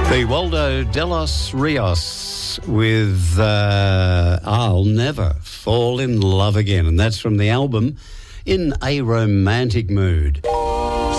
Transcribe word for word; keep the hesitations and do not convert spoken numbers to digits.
The Waldo de los Rios with uh, I'll Never Fall in Love Again. And that's from the album In a Romantic Mood.